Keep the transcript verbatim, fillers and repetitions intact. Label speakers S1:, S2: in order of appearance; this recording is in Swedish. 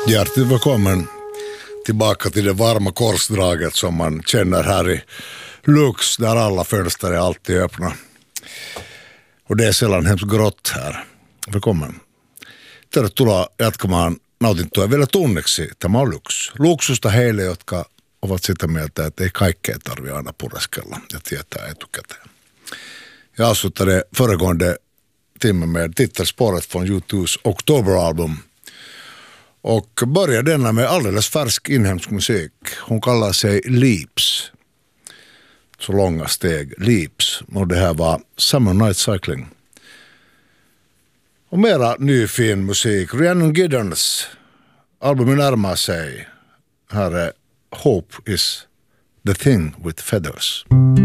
S1: Hjärtligt välkommen tillbaka till det varma korsdraget som man känner här i Lux, där alla fönster är alltid öppna. Och det är sällan hemskt grått här. Välkommen. Tervetuloa jatkamaan nautintoa vielä tunneksi. Tämä on Lux. Luksusta heille, jotka ovat sitä mieltä, että ei kaikkea tarvitse aina pureskella ja tietää etukäteen. Jag avslutade föregående timme med titelspåret från U two's October-album. Och börjar denna med alldeles färsk inhemsk musik. Hon kallar sig Leaps. Så långa steg. Leaps. Och det här var Summer Night Cycling. Och mera ny fin musik. Rhiannon Giddens. Albumet närmar sig. Här är Hope is the thing with feathers.